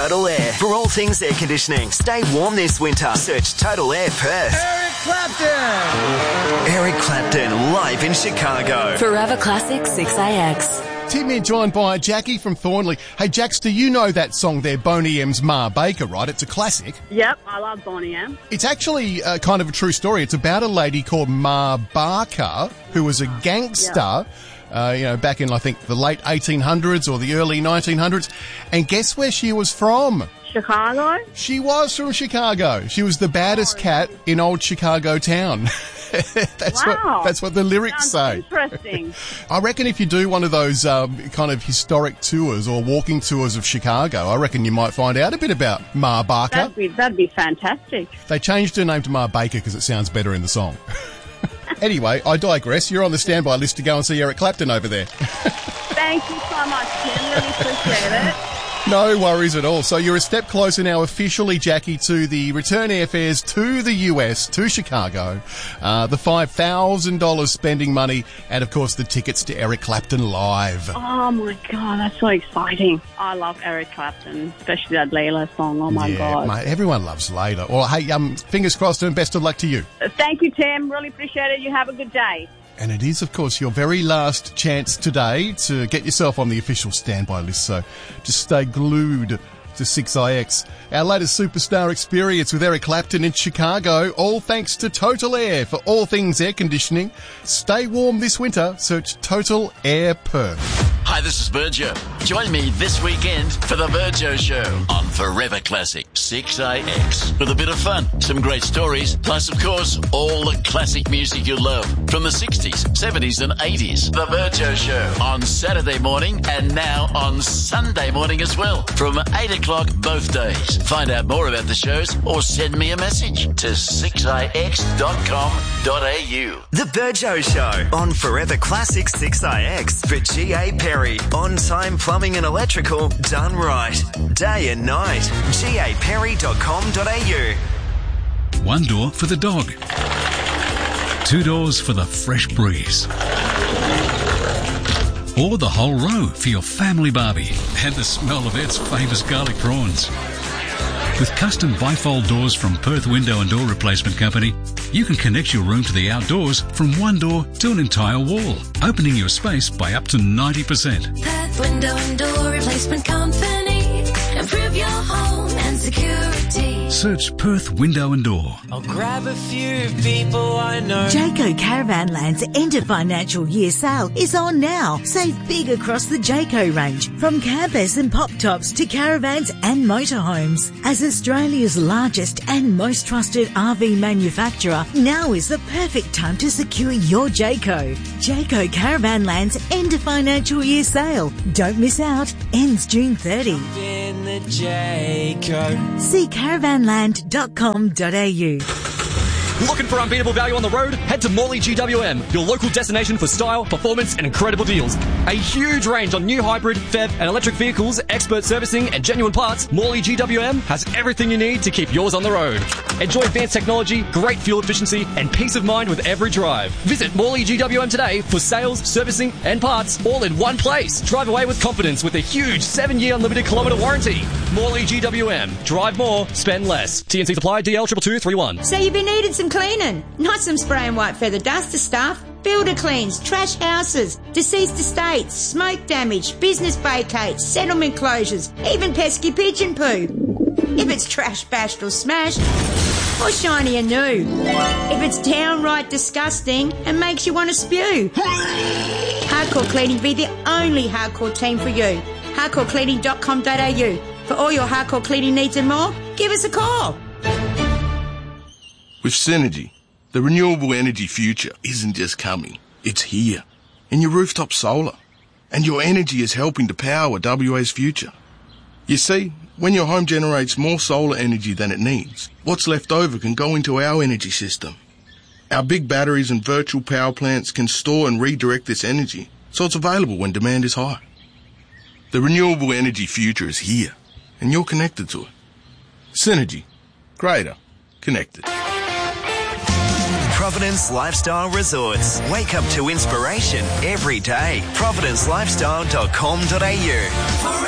Total Air. For all things air conditioning, stay warm this winter. Search Total Air Perth. Eric Clapton! Eric Clapton live in Chicago. Forever Classic 6AX. Tim here, joined by Jackie from Thornley. Hey, Jax, do you know that song there, Boney M's Ma Baker, right? It's a classic. Yep, I love Boney M. It's actually kind of a true story. It's about a lady called Ma Barker, who was a gangster, back in, I think, the late 1800s or the early 1900s. And guess where she was from? Chicago? She was from Chicago. She was the baddest cat in old Chicago town. That's what the lyrics say. Interesting. I reckon if you do one of those kind of historic tours or walking tours of Chicago, I reckon you might find out a bit about Ma Barker. That'd be fantastic. They changed her name to Ma Baker because it sounds better in the song. Anyway, I digress. You're on the standby list to go and see Eric Clapton over there. Thank you so much, Tim. Really appreciate it. No worries at all. So you're a step closer now officially, Jackie, to the return airfares to the US, to Chicago, the $5,000 spending money, and, of course, the tickets to Eric Clapton Live. Oh, my God, that's so exciting. I love Eric Clapton, especially that Layla song. Oh, my God. Mate, everyone loves Layla. Well, hey, fingers crossed and best of luck to you. Thank you, Tim. Really appreciate it. You have a good day. And it is, of course, your very last chance today to get yourself on the official standby list, so just stay glued to 6IX. Our latest superstar experience with Eric Clapton in Chicago, all thanks to Total Air. For all things air conditioning, stay warm this winter. Search Total Air Perth. Hi, this is Virgil. Join me this weekend for the Virgil Show on Forever Classic 6IX. With a bit of fun, some great stories, plus, of course, all the classic music you love from the 60s, 70s and 80s. The Virgil Show on Saturday morning and now on Sunday morning as well from 8 o'clock both days. Find out more about the shows or send me a message to 6ix.com.au. The Virgil Show on Forever Classic 6IX for G.A. Perry. On-time plumbing and electrical done right. Day and night. gaperry.com.au. One door for the dog. Two doors for the fresh breeze. Or the whole row for your family barbie and the smell of Ed's famous garlic prawns. With custom bifold doors from Perth Window and Door Replacement Company, you can connect your room to the outdoors from one door to an entire wall, opening your space by up to 90%. Perth Window and Door Replacement Company. Improve your home and security. Search Perth Window and Door. I'll grab a few people I know. Jayco Caravanland's end of financial year sale is on now. Save big across the Jayco range, from campers and pop-tops to caravans and motorhomes. As Australia's largest and most trusted RV manufacturer, now is the perfect time to secure your Jayco. Jayco Caravanland's end of financial year sale. Don't miss out. Ends June 30. In the Jayco. See caravanland.com.au. Looking for unbeatable value on the road? Head to Morley GWM, your local destination for style, performance and incredible deals. A huge range on new hybrid, PHEV and electric vehicles, expert servicing and genuine parts. Morley GWM has everything you need to keep yours on the road. Enjoy advanced technology, great fuel efficiency and peace of mind with every drive. Visit Morley GWM today for sales, servicing and parts all in one place. Drive away with confidence with a huge 7-year unlimited kilometre warranty. Morley GWM. Drive more, spend less. TNC supply DL 22231. So you've been needing some cleaning, not some spray and white feather duster stuff. Builder cleans, trash houses, deceased estates, smoke damage, business vacates, settlement closures, even pesky pigeon poo. If it's trash bashed or smashed, or shiny and new. If it's downright disgusting and makes you want to spew. Hardcore Cleaning be the only hardcore team for you. hardcorecleaning.com.au. For all your hardcore cleaning needs and more, give us a call. With Synergy, the renewable energy future isn't just coming, it's here. In your rooftop solar. And your energy is helping to power WA's future. You see, when your home generates more solar energy than it needs, what's left over can go into our energy system. Our big batteries and virtual power plants can store and redirect this energy so it's available when demand is high. The renewable energy future is here, and you're connected to it. Synergy. Greater. Connected. Providence Lifestyle Resorts. Wake up to inspiration every day. providencelifestyle.com.au.